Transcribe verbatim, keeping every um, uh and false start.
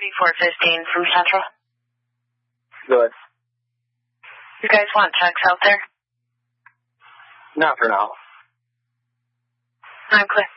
thirty-four fifteen from Central. Good. You guys want checks out there? Not for now. I'm clear.